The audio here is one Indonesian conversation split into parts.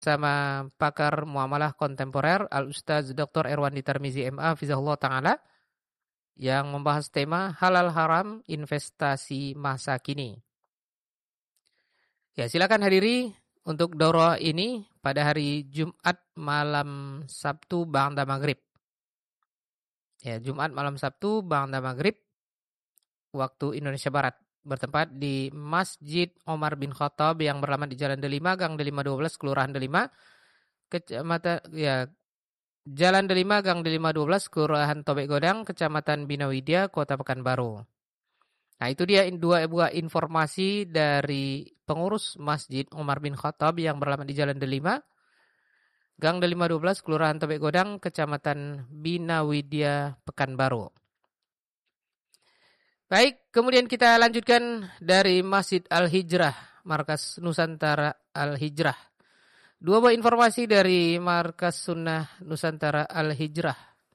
sama pakar muamalah kontemporer Al-Ustaz Dr. Erwandi Tarmizi MA Hafizahullah Ta'ala yang membahas tema halal haram investasi masa kini. Ya, silakan hadiri untuk daurah ini pada hari Jumat malam Sabtu ba'da maghrib. Ya, Jumat malam Sabtu ba'da maghrib waktu Indonesia Barat. Bertempat di Masjid Omar bin Khattab yang beralamat di Jalan Delima, Gang Delima 12, Kelurahan Delima, Kecamatan Jalan Delima, Gang Delima 12, Kelurahan Tobek Godang, Kecamatan Bina Widya, Kota Pekanbaru. Nah, itu dia dua buah informasi dari pengurus Masjid Omar bin Khattab yang beralamat di Jalan Delima, Gang Delima 12, Kelurahan Tobek Godang, Kecamatan Bina Widya, Pekanbaru. Baik, kemudian kita lanjutkan dari Masjid Al-Hijrah, Markas Nusantara Al-Hijrah. Dua buah informasi dari Markas Sunnah Nusantara Al-Hijrah.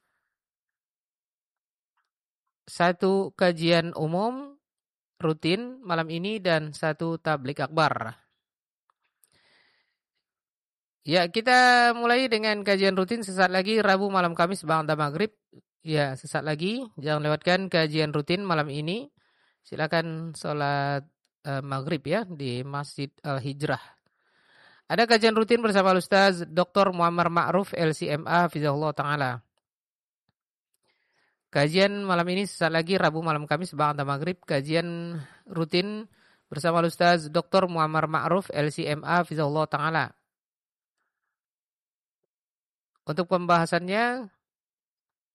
Satu kajian umum rutin malam ini dan satu tablik akbar. Ya, kita mulai dengan kajian rutin sesaat lagi Rabu malam Kamis ba'da maghrib. Ya, sesaat lagi. Jangan lewatkan kajian rutin malam ini. Silakan sholat maghrib ya di Masjid Al-Hijrah. Ada kajian rutin bersama Ustaz Dr. Muammar Ma'ruf LCMA Hafizahullah Ta'ala. Kajian malam ini sesaat lagi Rabu malam Kamis ba'da maghrib. Kajian rutin bersama Ustaz Dr. Muammar Ma'ruf LCMA Hafizahullah Ta'ala. Untuk pembahasannya